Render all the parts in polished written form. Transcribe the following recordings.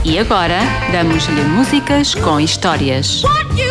E agora, damos-lhe músicas com histórias.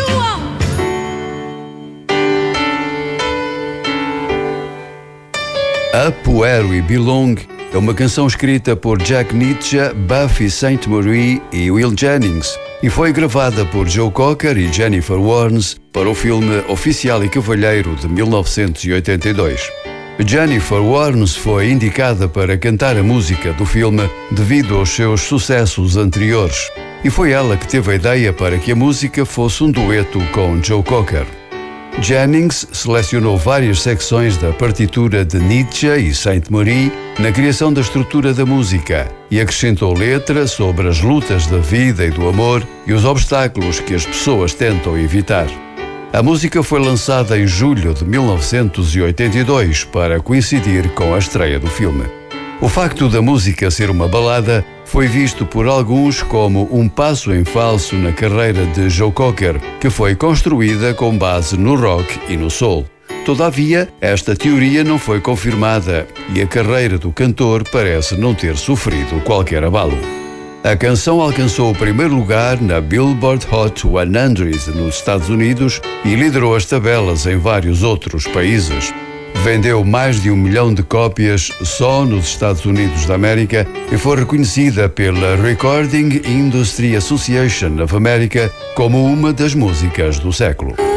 Up Where We Belong é uma canção escrita por Jack Nitzsche, Buffy Sainte-Marie e Will Jennings e foi gravada por Joe Cocker e Jennifer Warnes para o filme Oficial e Cavalheiro de 1982. Jennifer Warnes foi indicada para cantar a música do filme devido aos seus sucessos anteriores e foi ela que teve a ideia para que a música fosse um dueto com Joe Cocker. Jennings selecionou várias secções da partitura de Nietzsche e Sainte-Marie na criação da estrutura da música e acrescentou letra sobre as lutas da vida e do amor e os obstáculos que as pessoas tentam evitar. A música foi lançada em julho de 1982 para coincidir com a estreia do filme. O facto da música ser uma balada foi visto por alguns como um passo em falso na carreira de Joe Cocker, que foi construída com base no rock e no soul. Todavia, esta teoria não foi confirmada e a carreira do cantor parece não ter sofrido qualquer abalo. A canção alcançou o primeiro lugar na Billboard Hot 100 nos Estados Unidos e liderou as tabelas em vários outros países. Vendeu mais de 1 milhão de cópias só nos Estados Unidos da América e foi reconhecida pela Recording Industry Association of America como uma das músicas do século.